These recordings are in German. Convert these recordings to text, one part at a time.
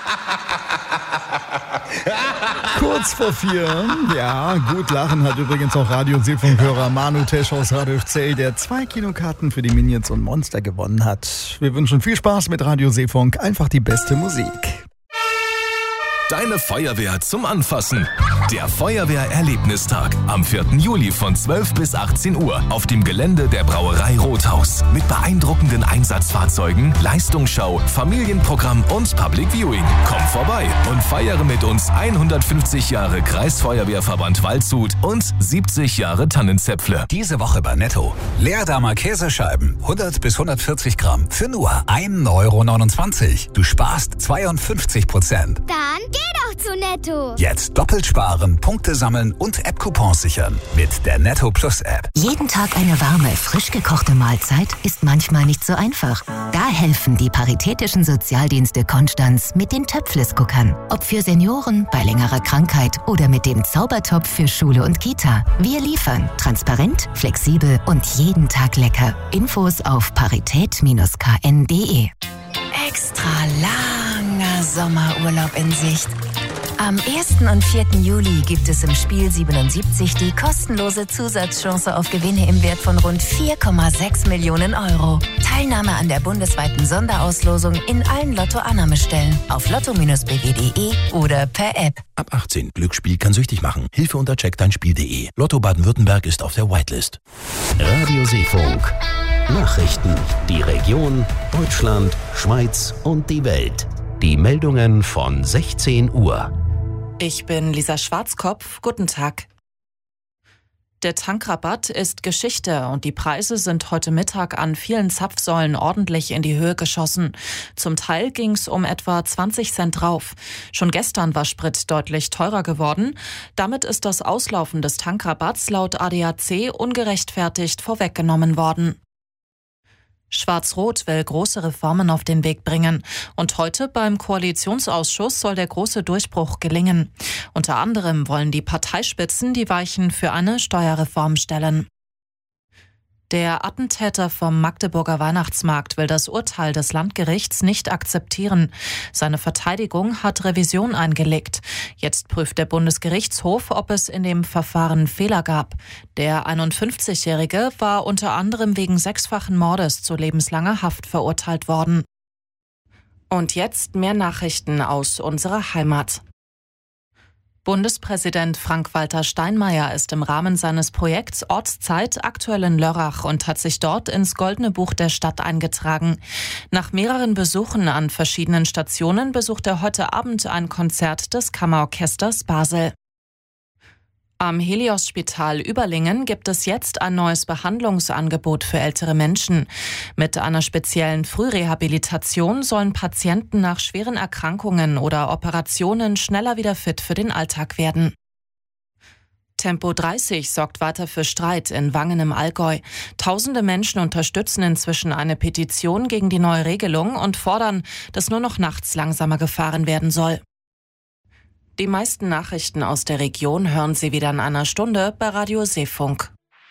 Kurz vor 4. Ja, gut lachen hat übrigens auch Radio Seefunkhörer Manu Tesch aus Radolfzell, der 2 Kinokarten für die Minions und Monster gewonnen hat. Wir wünschen viel Spaß mit Radio Seefunk, einfach die beste Musik. Deine Feuerwehr zum Anfassen. Der Feuerwehr-Erlebnistag am 4. Juli von 12 bis 18 Uhr auf dem Gelände der Brauerei Rothaus. Mit beeindruckenden Einsatzfahrzeugen, Leistungsschau, Familienprogramm und Public Viewing. Komm vorbei und feiere mit uns 150 Jahre Kreisfeuerwehrverband Waldshut und 70 Jahre Tannenzäpfle. Diese Woche bei Netto. Leerdamer Käsescheiben, 100 bis 140 Gramm für nur 1,29 €. Du sparst 52%. Dann geh doch zu Netto. Jetzt doppelt sparen, Punkte sammeln und App-Coupons sichern mit der Netto Plus App. Jeden Tag eine warme, frisch gekochte Mahlzeit ist manchmal nicht so einfach. Da helfen die Paritätischen Sozialdienste Konstanz mit den Töpfles-Guckern. Ob für Senioren, bei längerer Krankheit oder mit dem Zaubertopf für Schule und Kita. Wir liefern transparent, flexibel und jeden Tag lecker. Infos auf parität-kn.de. Extra langer Sommerurlaub in Sicht. Am 1. und 4. Juli gibt es im Spiel 77 die kostenlose Zusatzchance auf Gewinne im Wert von rund 4,6 Millionen €. Teilnahme an der bundesweiten Sonderauslosung in allen Lotto-Annahmestellen auf lotto-bw.de oder per App. Ab 18. Glücksspiel kann süchtig machen. Hilfe unter checkdeinspiel.de. Lotto Baden-Württemberg ist auf der Whitelist. Radio Seefunk. Nachrichten. Die Region, Deutschland, Schweiz und die Welt. Die Meldungen von 16 Uhr. Ich bin Lisa Schwarzkopf. Guten Tag. Der Tankrabatt ist Geschichte und die Preise sind heute Mittag an vielen Zapfsäulen ordentlich in die Höhe geschossen. Zum Teil ging es um etwa 20 Cent drauf. Schon gestern war Sprit deutlich teurer geworden. Damit ist das Auslaufen des Tankrabatts laut ADAC ungerechtfertigt vorweggenommen worden. Schwarz-Rot will große Reformen auf den Weg bringen. Und heute beim Koalitionsausschuss soll der große Durchbruch gelingen. Unter anderem wollen die Parteispitzen die Weichen für eine Steuerreform stellen. Der Attentäter vom Magdeburger Weihnachtsmarkt will das Urteil des Landgerichts nicht akzeptieren. Seine Verteidigung hat Revision eingelegt. Jetzt prüft der Bundesgerichtshof, ob es in dem Verfahren Fehler gab. Der 51-Jährige war unter anderem wegen 6-fachen Mordes zu lebenslanger Haft verurteilt worden. Und jetzt mehr Nachrichten aus unserer Heimat. Bundespräsident Frank-Walter Steinmeier ist im Rahmen seines Projekts Ortszeit aktuell in Lörrach und hat sich dort ins Goldene Buch der Stadt eingetragen. Nach mehreren Besuchen an verschiedenen Stationen besucht er heute Abend ein Konzert des Kammerorchesters Basel. Am Helios-Spital Überlingen gibt es jetzt ein neues Behandlungsangebot für ältere Menschen. Mit einer speziellen Frührehabilitation sollen Patienten nach schweren Erkrankungen oder Operationen schneller wieder fit für den Alltag werden. Tempo 30 sorgt weiter für Streit in Wangen im Allgäu. Tausende Menschen unterstützen inzwischen eine Petition gegen die neue Regelung und fordern, dass nur noch nachts langsamer gefahren werden soll. Die meisten Nachrichten aus der Region hören Sie wieder in einer Stunde bei Radio Seefunk.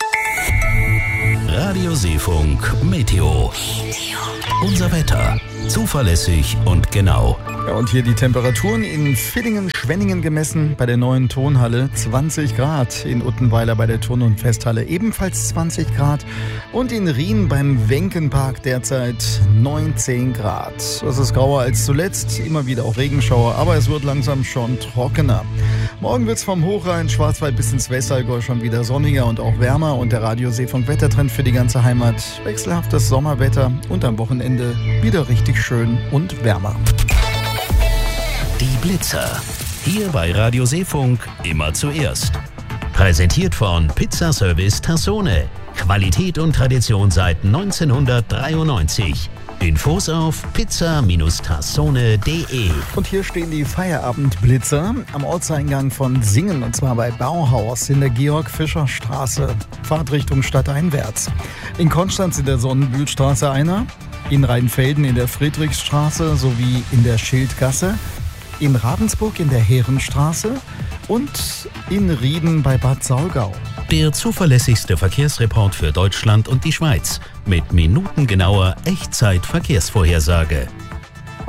Radio Seefunk Meteo. Unser Wetter. Zuverlässig und genau. Ja, und hier die Temperaturen in Villingen-Schwenningen gemessen bei der neuen Tonhalle 20 Grad. In Uttenweiler bei der Turn- und Festhalle ebenfalls 20 Grad. Und in Rien beim Wenkenpark derzeit 19 Grad. Das ist grauer als zuletzt, immer wieder auch Regenschauer, aber es wird langsam schon trockener. Morgen wird es vom Hochrhein, Schwarzwald bis ins Westallgäu schon wieder sonniger und auch wärmer. Und der Radio Seefunk Wettertrend für die ganze Heimat. Wechselhaftes Sommerwetter und am Wochenende wieder richtig schön und wärmer. Die Blitzer. Hier bei Radio Seefunk immer zuerst. Präsentiert von Pizzaservice Tassone. Qualität und Tradition seit 1993. Infos auf pizza-tassone.de. Und hier stehen die Feierabendblitzer am Ortseingang von Singen, und zwar bei Bauhaus in der Georg-Fischer-Straße, Fahrtrichtung stadteinwärts. In Konstanz in der Sonnenbühlstraße einer, in Rheinfelden in der Friedrichsstraße sowie in der Schildgasse, in Ravensburg in der Heerenstraße und in Rieden bei Bad Saulgau. Der zuverlässigste Verkehrsreport für Deutschland und die Schweiz mit minutengenauer Echtzeit-Verkehrsvorhersage.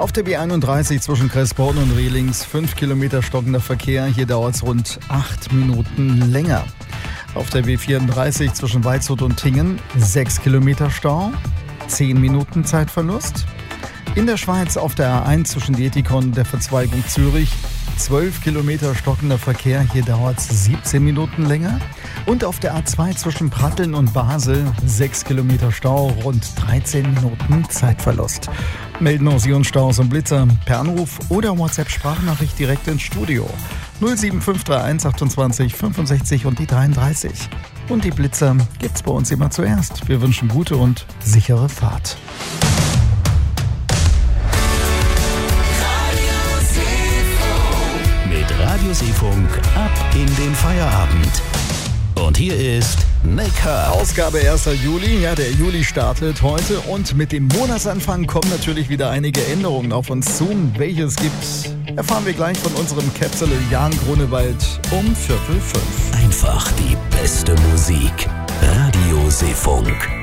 Auf der B31 zwischen Kressborn und Rehlings 5 Kilometer stockender Verkehr. Hier dauert es rund 8 Minuten länger. Auf der B34 zwischen Waldshut und Tingen 6 Kilometer Stau, 10 Minuten Zeitverlust. In der Schweiz auf der A1 zwischen Dietikon und der Verzweigung Zürich 12 Kilometer stockender Verkehr. Hier dauert es 17 Minuten länger. Und auf der A2 zwischen Pratteln und Basel 6 Kilometer Stau, rund 13 Minuten Zeitverlust. Melden auch Sie uns Staus und Blitzer per Anruf oder WhatsApp-Sprachnachricht direkt ins Studio. 07531 28 65 und die 33. Und die Blitzer gibt's bei uns immer zuerst. Wir wünschen gute und sichere Fahrt. Mit Radiosee-Funk ab in den Feierabend. Und hier ist Nick Hart. Ausgabe 1. Juli. Ja, der Juli startet heute und mit dem Monatsanfang kommen natürlich wieder einige Änderungen auf uns zu. Welche es gibt, erfahren wir gleich von unserem Käpsele Jan Grunewald um 4:45. Einfach die beste Musik. Radiosee-Funk.